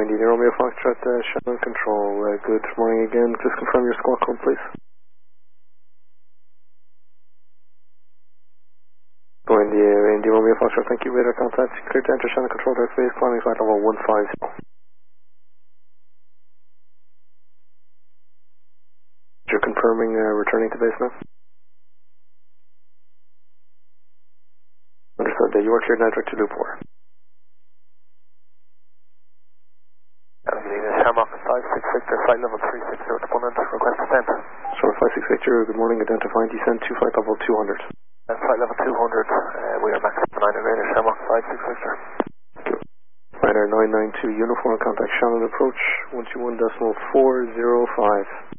India Romeo Foxtrot, Shannon Control. Good morning again. Just confirm your squawk code, please. Go India Romeo Foxtrot, thank you. Radar contact. Clear to enter Shannon Control airspace, climbing flight level 150. You're confirming returning to base now? Understood. You are cleared now direct to loop 4. Shamrock 56 Victor, flight level 360 to Punnett, request descent. Sure, 56 Victor, good morning, identifying descent to flight level 200. Flight level 200, we are max 9 Radar, Shamrock 56 Victor. Radar 992, uniform contact Shannon approach, 121.405.